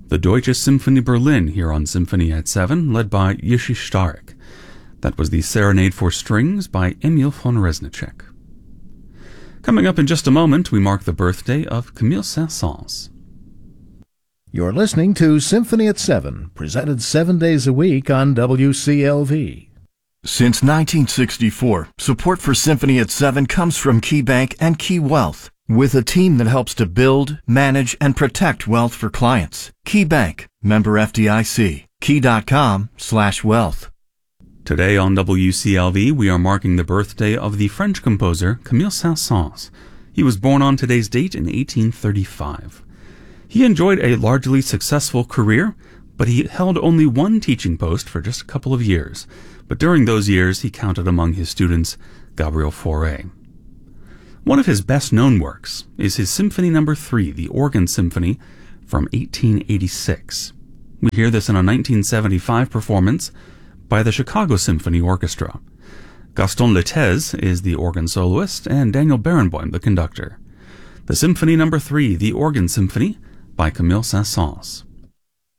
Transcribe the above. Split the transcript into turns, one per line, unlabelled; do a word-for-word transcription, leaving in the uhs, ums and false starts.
the Deutsche Symphonie Berlin here on Symphony at seven, led by Jiří Starek. That was the Serenade for Strings by Emil von Reznicek. Coming up in just a moment, we mark the birthday of Camille Saint-Saëns.
You're listening to Symphony at seven, presented seven days a week on W C L V.
Since nineteen sixty-four, support for Symphony at seven comes from KeyBank and Key Wealth, with a team that helps to build, manage, and protect wealth for clients. KeyBank, member F D I C, key.com slash wealth.
Today on W C L V, we are marking the birthday of the French composer Camille Saint-Saëns. He was born on today's date in eighteen thirty-five. He enjoyed a largely successful career, but he held only one teaching post for just a couple of years. But during those years, he counted among his students Gabriel Fauré. One of his best-known works is his Symphony Number three, the Organ Symphony, from eighteen eighty-six. We hear this in a nineteen seventy-five performance by the Chicago Symphony Orchestra. Gaston Lettez is the organ soloist and Daniel Barenboim the conductor. The Symphony Number three, the Organ Symphony, by Camille Saint-Saëns.